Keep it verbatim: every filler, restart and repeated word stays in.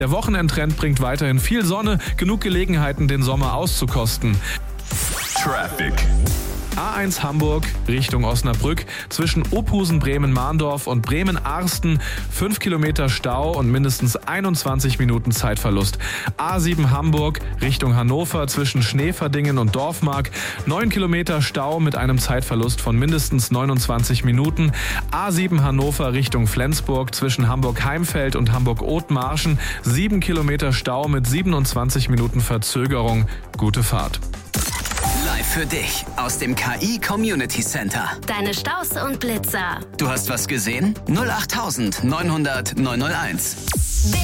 Der Wochenendtrend bringt weiterhin viel Sonne, genug Gelegenheiten, den Sommer auszukosten. Traffic. A eins Hamburg Richtung Osnabrück zwischen Ophusen, Bremen-Mahndorf und Bremen-Arsten fünf Kilometer Stau und mindestens einundzwanzig Minuten Zeitverlust. A sieben Hamburg Richtung Hannover zwischen Schneeverdingen und Dorfmark neun Kilometer Stau mit einem Zeitverlust von mindestens neunundzwanzig Minuten. A sieben Hannover Richtung Flensburg zwischen Hamburg-Heimfeld und Hamburg-Othmarschen sieben Kilometer Stau mit siebenundzwanzig Minuten Verzögerung. Gute Fahrt. Live für dich aus dem K I Community Center. Deine Staus und Blitzer. Du hast was gesehen? null acht neun null null neun null eins.